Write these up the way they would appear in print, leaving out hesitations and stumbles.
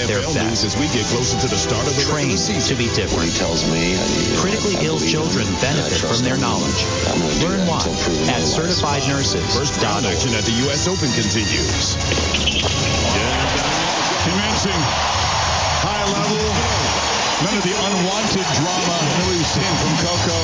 their best. As we get closer to the start of the Trained to be different. He tells me. Critically ill children benefit from their knowledge. Learn why at CertifiedNurses.org. Action at the U.S. Open continues. Commencing high level. None of the unwanted drama that we've seen from Coco.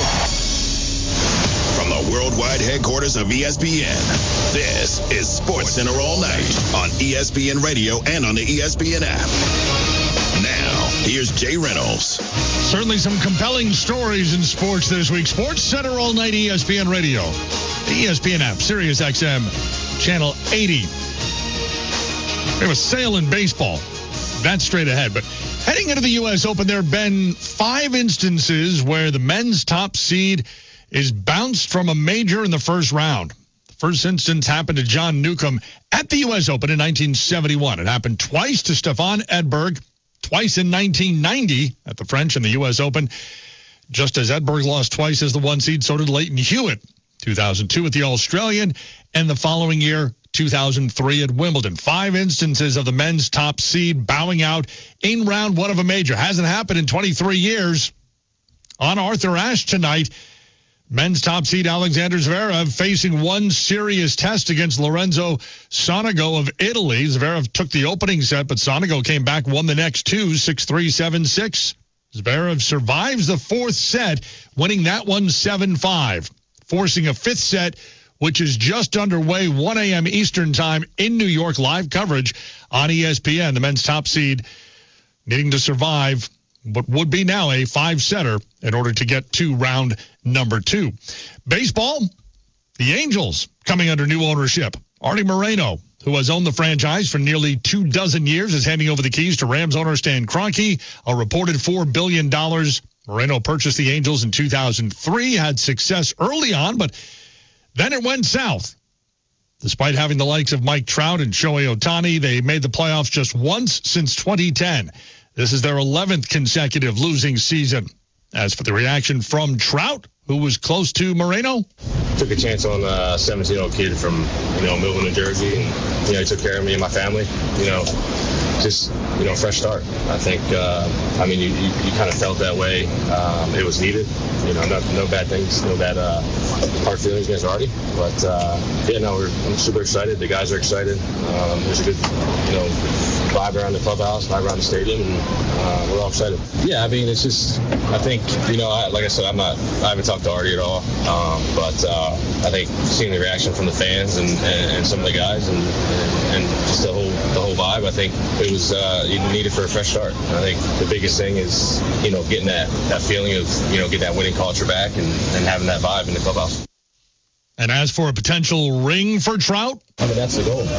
From the worldwide headquarters of ESPN, this is Sports Center All Night on ESPN Radio and on the ESPN app. Now, here's Jay Reynolds. Certainly some compelling stories in sports this week. Sports Center All Night, ESPN Radio, the ESPN app, Sirius XM, Channel 80. We have a sale in baseball. That's straight ahead. But heading into the U.S. Open, there have been 5 instances where the men's top seed is bounced from a major in the first round. The first instance happened to John Newcomb at the U.S. Open in 1971. It happened twice to Stefan Edberg, twice in 1990 at the French and the U.S. Open. Just as Edberg lost twice as the 1 seed, so did Leighton Hewitt, 2002 at the Australian, and the following year, 2003 at Wimbledon. 5 instances of the men's top seed bowing out in round 1 of a major. Hasn't happened in 23 years. On Arthur Ashe tonight, men's top seed Alexander Zverev facing one serious test against Lorenzo Sonego of Italy. Zverev took the opening set, but Sonego came back, won the next 2, 6-3, 7-6. Zverev survives the 4th set, winning that one 7-5, forcing a 5th set, which is just underway, 1 a.m. Eastern time in New York. Live coverage on ESPN. The men's top seed needing to survive what would be now a 5-setter in order to get to round number 2. Baseball, the Angels coming under new ownership. Artie Moreno, who has owned the franchise for nearly 24 years, is handing over the keys to Rams owner Stan Kroenke, a reported $4 billion. Moreno purchased the Angels in 2003, had success early on, but then it went south. Despite having the likes of Mike Trout and Shohei Ohtani, they made the playoffs just once since 2010. This is their 11th consecutive losing season. As for the reaction from Trout, who was close to Moreno, took a chance on a 17-year-old kid from, Millville, New Jersey, and, he took care of me and my family, just, fresh start. I think, you kind of felt that way. It was needed, no bad things, no bad hard feelings against Artie. But, I'm super excited. The guys are excited. There's a good, vibe around the clubhouse, vibe around the stadium, and we're all excited. Yeah, it's just, I think, like I said, I haven't talked to Artie at all, but I think seeing the reaction from the fans and some of the guys and just the whole vibe, I think it was needed for a fresh start. I think the biggest thing is, getting that feeling of, get that winning culture back and having that vibe in the clubhouse. And as for a potential ring for Trout? That's the goal.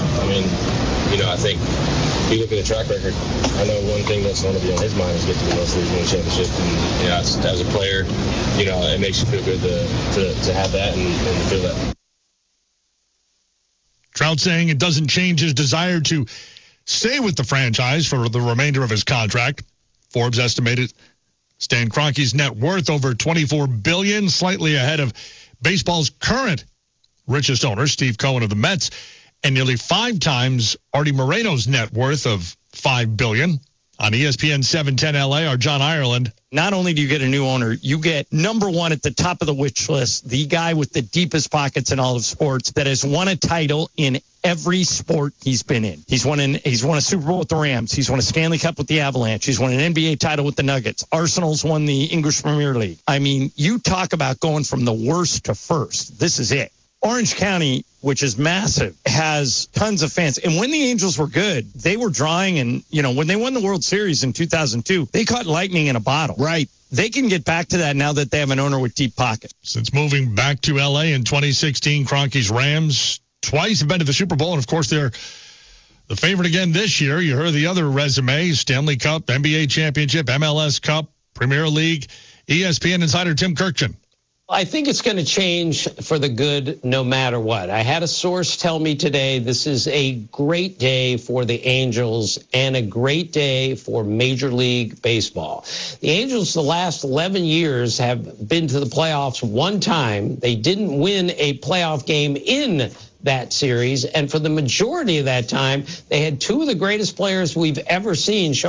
I think if you look at the track record, I know one thing that's going to be on his mind is get to the World Series winning championship. And, as a player, it makes you feel good to have that and feel that. Trout saying it doesn't change his desire to stay with the franchise for the remainder of his contract. Forbes estimated Stan Kroenke's net worth over $24 billion, slightly ahead of baseball's current richest owner, Steve Cohen of the Mets, and nearly 5 times Artie Moreno's net worth of $5 billion. On ESPN 710 LA, our John Ireland. Not only do you get a new owner, you get number 1 at the top of the wish list, the guy with the deepest pockets in all of sports that has won a title in every sport he's been in. He's won a Super Bowl with the Rams. He's won a Stanley Cup with the Avalanche. He's won an NBA title with the Nuggets. Arsenal's won the English Premier League. You talk about going from the worst to first. This is it. Orange County, which is massive, has tons of fans. And when the Angels were good, they were drawing. And, when they won the World Series in 2002, they caught lightning in a bottle. Right. They can get back to that now that they have an owner with deep pockets. Since moving back to L.A. in 2016, Kroenke's Rams twice have been to the Super Bowl. And, of course, they're the favorite again this year. You heard the other resume, Stanley Cup, NBA Championship, MLS Cup, Premier League. ESPN insider Tim Kurkjian. I think it's going to change for the good no matter what. I had a source tell me today this is a great day for the Angels and a great day for Major League Baseball. The Angels the last 11 years have been to the playoffs one time. They didn't win a playoff game in that series, and for the majority of that time, they had 2 of the greatest players we've ever seen show